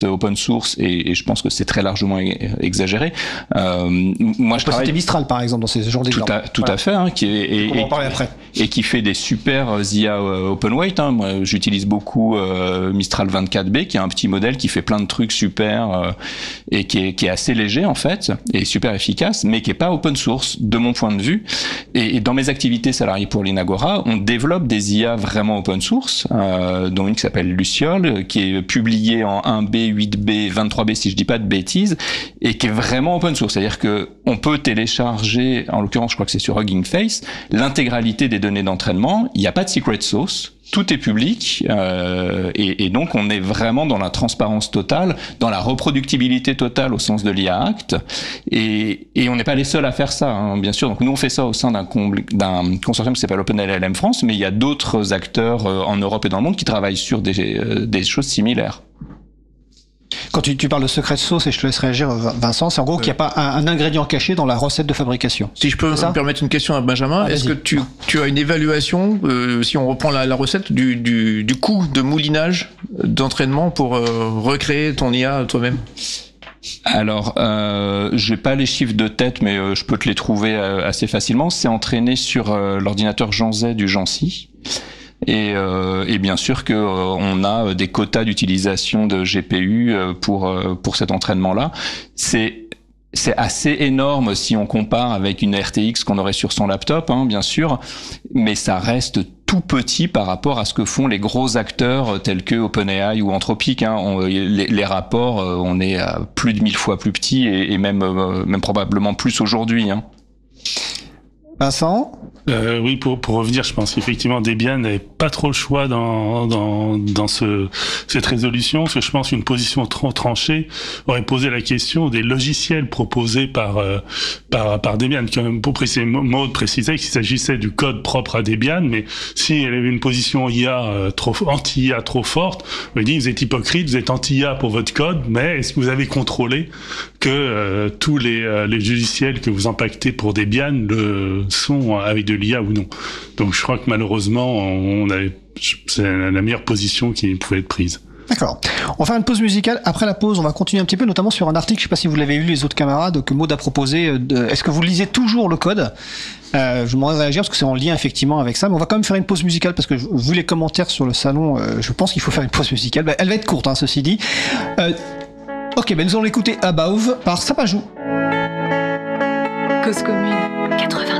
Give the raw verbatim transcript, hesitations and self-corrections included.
open source et, et je pense que c'est très largement exagéré. Euh, moi, je travaille Mistral par exemple dans ces genres d'exemples. Tout à, tout voilà. à fait, hein, qui est et, on va en parler après. Et qui fait des super I A open weight. Hein. Moi, j'utilise beaucoup euh, Mistral vingt-quatre B, qui est un petit modèle qui fait plein de trucs super euh, et qui est, qui est assez léger en fait et super efficace, mais qui est pas open source de mon point de vue. Et, et dans mes activités salariées pour l'Inagora, on développe des I A vraiment open source, euh, dont une qui s'appelle Luciole, qui est publiée en un B, huit B, vingt-trois B si je dis pas de bêtises, et qui est vraiment open source. C'est-à-dire que on peut télécharger, en l'occurrence je crois que c'est sur Hugging Face, l'intégralité des données d'entraînement. Il n'y a pas de secret sauce. Tout est public euh, et, et donc on est vraiment dans la transparence totale, dans la reproductibilité totale au sens de l'I A Act et, et on n'est pas les seuls à faire ça, hein, bien sûr. Donc nous on fait ça au sein d'un, d'un consortium qui s'appelle OpenLLM France, mais il y a d'autres acteurs euh, en Europe et dans le monde qui travaillent sur des, euh, des choses similaires. Quand tu, tu parles de secret sauce, et je te laisse réagir, Vincent, c'est en gros euh, qu'il n'y a pas un, un ingrédient caché dans la recette de fabrication. Si je peux me permettre une question à Benjamin, ah, est-ce que tu, tu as une évaluation, euh, si on reprend la, la recette, du, du, du coût de moulinage d'entraînement pour euh, recréer ton I A toi-même ? Alors, euh, j'ai pas les chiffres de tête, mais euh, je peux te les trouver euh, assez facilement. C'est entraîné sur euh, l'ordinateur Jean Zay du Jancy. Et, euh, et bien sûr que euh, on a des quotas d'utilisation de G P U euh, pour euh, pour cet entraînement-là. C'est c'est assez énorme si on compare avec une R T X qu'on aurait sur son laptop, hein, bien sûr, mais ça reste tout petit par rapport à ce que font les gros acteurs tels que OpenAI ou Anthropic. Hein. On, les, les rapports, on est à plus de mille fois plus petits et, et même euh, même probablement plus aujourd'hui. Hein. Vincent ? Euh, oui, pour pour revenir, je pense qu'effectivement Debian n'avait pas trop le choix dans dans dans ce cette résolution, parce que je pense qu'une position trop tranchée aurait posé la question des logiciels proposés par euh, par par Debian. Comme pour préciser, Maud précisait qu'il s'agissait du code propre à Debian, mais si elle avait une position I A euh, trop anti-I A trop forte, on lui dit vous êtes hypocrite, vous êtes anti-I A pour votre code, mais est-ce que vous avez contrôlé que euh, tous les euh, les logiciels que vous impactez pour Debian le sont avec de l'I A ou non. Donc je crois que malheureusement on avait, c'est la meilleure position qui pouvait être prise. D'accord. On va faire une pause musicale. Après la pause, on va continuer un petit peu, notamment sur un article, je ne sais pas si vous l'avez lu, les autres camarades, que Maud a proposé. De, est-ce que vous lisez toujours le code ? euh, Je vous demanderai de réagir parce que c'est en lien effectivement avec ça. Mais on va quand même faire une pause musicale parce que vu les commentaires sur le salon, euh, je pense qu'il faut faire une pause musicale. Elle va être courte, hein, ceci dit. Euh, ok, ben nous allons l'écouter Above par Sapajou. Cause commune quatre-vingts.